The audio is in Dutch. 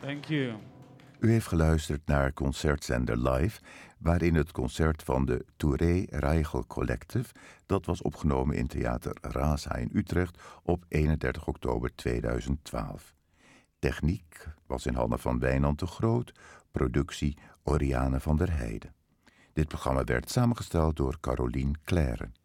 Thank you. U heeft geluisterd naar Concertzender Live, waarin het concert van de Touré Reichel Collective, dat was opgenomen in Theater Rasa in Utrecht op 31 oktober 2012. Techniek was in handen van Wijnand de Groot, productie Oriane van der Heijden. Dit programma werd samengesteld door Carolien Claire.